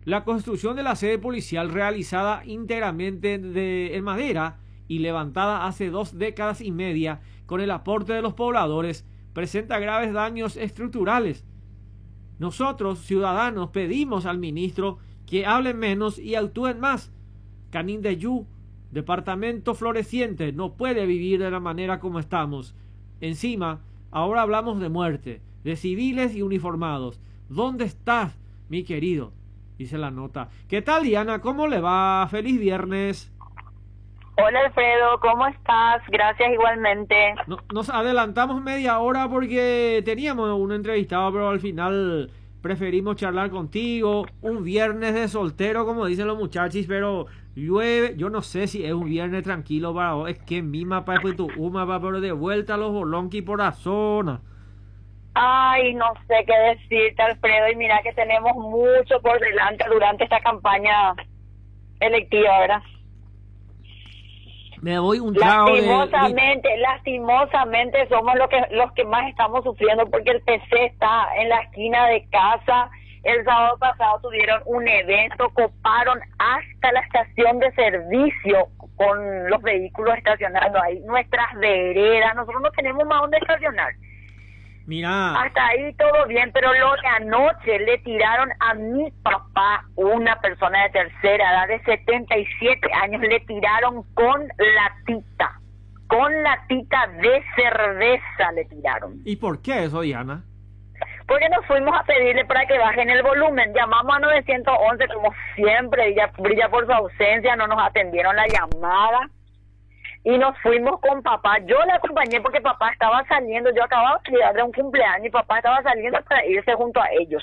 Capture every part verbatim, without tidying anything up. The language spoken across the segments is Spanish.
La construcción de la sede policial, realizada íntegramente de, en madera y levantada hace dos décadas y media con el aporte de los pobladores, presenta graves daños estructurales. Nosotros, ciudadanos, pedimos al ministro que hable menos y actúen más. Canindeyú, departamento floreciente, no puede vivir de la manera como estamos. Encima, ahora hablamos de muerte, de civiles y uniformados. ¿Dónde estás, mi querido? Dice la nota. ¿Qué tal, Diana? ¿Cómo le va? Feliz viernes. Hola, Alfredo, ¿cómo estás? Gracias igualmente. No, nos adelantamos media hora porque teníamos un entrevistado, pero al final preferimos charlar contigo. Un viernes de soltero, como dicen los muchachos, pero llueve. Yo no sé si es un viernes tranquilo para vos. Es que mi mapa es tu mapa, pero de vuelta a los bolonqui por la zona. Ay, no sé qué decirte, Alfredo, y mira que tenemos mucho por delante durante esta campaña electiva, ¿verdad? Me doy un trago lastimosamente, de... lastimosamente somos los que los que más estamos sufriendo porque el P C está en la esquina de casa. El sábado pasado tuvieron un evento, coparon hasta la estación de servicio con los vehículos estacionando ahí, nuestras veredas. Nosotros no tenemos más dónde estacionar. Mira. Hasta ahí todo bien, pero lo de anoche le tiraron a mi papá, una persona de tercera edad de setenta y siete años, le tiraron con latita, con latita de cerveza le tiraron. ¿Y por qué eso, Diana? Porque nos fuimos a pedirle para que bajen el volumen, llamamos a nueve once como siempre, ella brilla por su ausencia, no nos atendieron la llamada. Y nos fuimos con papá. Yo le acompañé porque papá estaba saliendo. Yo acababa de llegar de un cumpleaños y papá estaba saliendo para irse junto a ellos.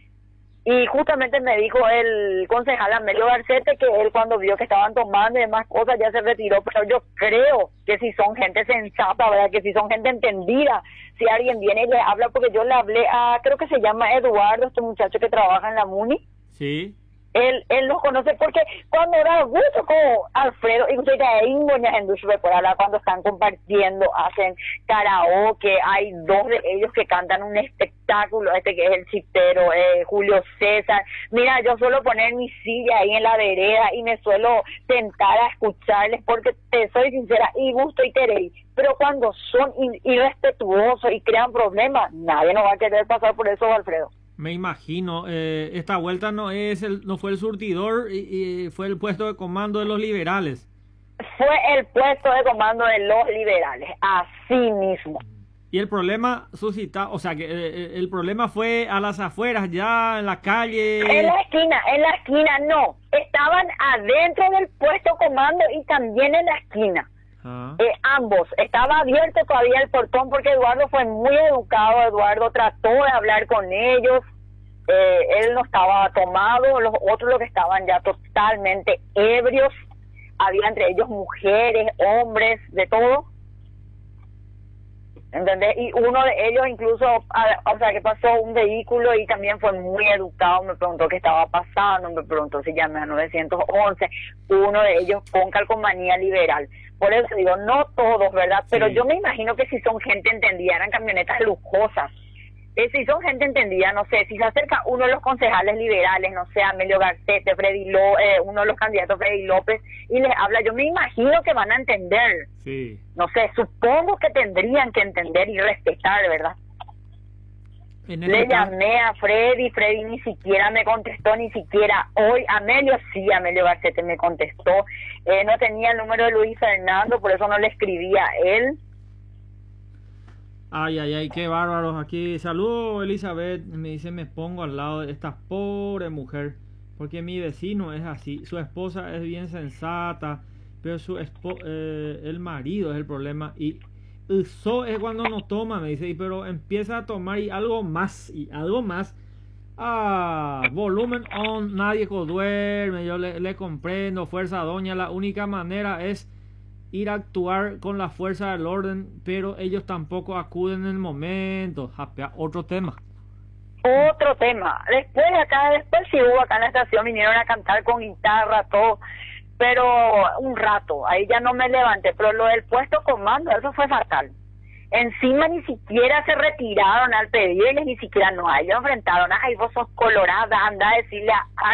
Y justamente me dijo el concejal Amelio Garcete que él cuando vio que estaban tomando y demás cosas ya se retiró. Pero yo creo que si son gente sensata, ¿verdad? Que si son gente entendida, si alguien viene y le habla, porque yo le hablé a, creo que se llama Eduardo, este muchacho que trabaja en la MUNI. Sí. Él, él nos conoce porque cuando da gusto como Alfredo y usted ahí en cuando están compartiendo, hacen karaoke, hay dos de ellos que cantan un espectáculo, este que es el chipero, eh, Julio César. Mira, yo suelo poner mi silla ahí en la vereda y me suelo tentar a escucharles porque te soy sincera, y gusto y queréis, pero cuando son irrespetuosos y crean problemas, nadie nos va a querer pasar por eso, Alfredo. Me imagino, eh, esta vuelta no es el, no fue el surtidor y, y fue el puesto de comando de los liberales. Fue el puesto de comando de los liberales, así mismo. Y el problema suscita, o sea que eh, el problema fue a las afueras, ya en la calle. En la esquina, en la esquina no, estaban adentro del puesto de comando y también en la esquina. Ah. Eh, ambos, estaba abierto todavía el portón porque Eduardo fue muy educado, Eduardo trató de hablar con ellos, eh, él no estaba tomado, los otros los que estaban ya totalmente ebrios, había entre ellos mujeres, hombres, de todo, ¿entendés? Y uno de ellos incluso, a, o sea, que pasó un vehículo y también fue muy educado, me preguntó qué estaba pasando, me preguntó si llamé a nueve once, uno de ellos con calcomanía liberal. Por eso digo, no todos, ¿verdad? Pero sí. Yo me imagino que si son gente entendida, eran camionetas lujosas. Eh, si son gente entendida, no sé, si se acerca uno de los concejales liberales, no sé, Amelio Garcete, Freddy Ló, eh, uno de los candidatos, Freddy López, y les habla, yo me imagino que van a entender. Sí. No sé, supongo que tendrían que entender y respetar, ¿verdad? Le llamé a Freddy, Freddy ni siquiera me contestó, ni siquiera hoy. Amelio sí, Amelio Garcete me contestó. Eh, no tenía el número de Luis Fernando, por eso no le escribía a él. Ay, ay, ay, qué bárbaros aquí. Saludos, Elizabeth. Me dice, me pongo al lado de esta pobre mujer, porque mi vecino es así. Su esposa es bien sensata, pero su espo eh, el marido es el problema. Y eso es cuando no toma, me dice, pero empieza a tomar y algo más, y algo más. Ah, volumen on, nadie duerme, yo le, le comprendo, fuerza doña, la única manera es ir a actuar con la fuerza del orden, pero ellos tampoco acuden en el momento. Japea, otro tema. Otro tema. Después acá, después sí hubo acá en la estación, vinieron a cantar con guitarra, todo, pero un rato, ahí ya no me levanté, pero lo del puesto comando, eso fue fatal. Encima ni siquiera se retiraron al pedirles, ni siquiera no, ellos enfrentaron, ay, vos sos colorada, anda a decirle a